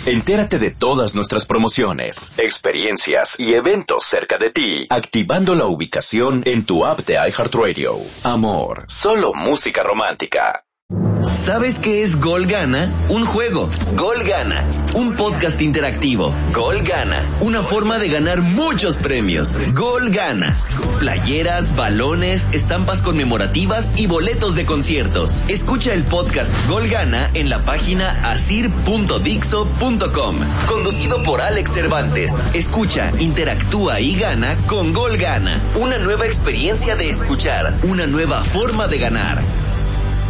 Entérate de todas nuestras promociones, experiencias y eventos cerca de ti, activando la ubicación en tu app de iHeartRadio. Amor, solo música romántica. ¿Sabes qué es Gol Gana? Un juego. Gol Gana. Un podcast interactivo. Gol Gana. Una forma de ganar muchos premios. Gol Gana. Playeras, balones, estampas conmemorativas y boletos de conciertos. Escucha el podcast Gol Gana en la página asir.dixo.com. Conducido por Alex Cervantes. Escucha, interactúa y gana con Gol Gana. Una nueva experiencia de escuchar. Una nueva forma de ganar.